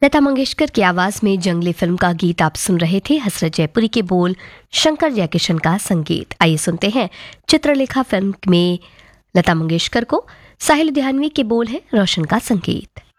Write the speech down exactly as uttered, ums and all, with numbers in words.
लता मंगेशकर की आवाज में जंगली फिल्म का गीत आप सुन रहे थे। हसरत जयपुरी के बोल, शंकर जयकिशन का संगीत। आइए सुनते हैं चित्रलेखा फिल्म में लता मंगेशकर को, साहिल लुधियानवी के बोल है, रोशन का संगीत।